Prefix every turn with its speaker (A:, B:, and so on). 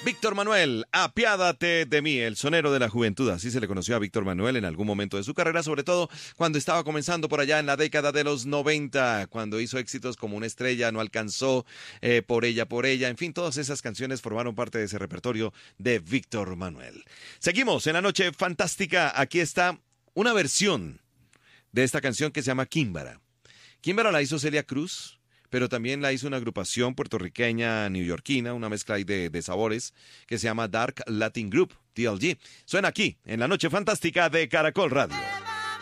A: Víctor Manuel, apiádate de mí, el sonero de la juventud. Así se le conoció a Víctor Manuel en algún momento de su carrera, sobre todo cuando estaba comenzando por allá en la década de los 90, cuando hizo éxitos como Una estrella, No alcanzó, Por ella, en fin, todas esas canciones formaron parte de ese repertorio de Víctor Manuel. Seguimos en la noche fantástica, aquí está una versión de esta canción que se llama Químbara. Químbara la hizo Celia Cruz, pero también la hizo una agrupación puertorriqueña neoyorquina, una mezcla ahí de sabores, que se llama Dark Latin Group, DLG. Suena aquí, en la noche fantástica de Caracol Radio.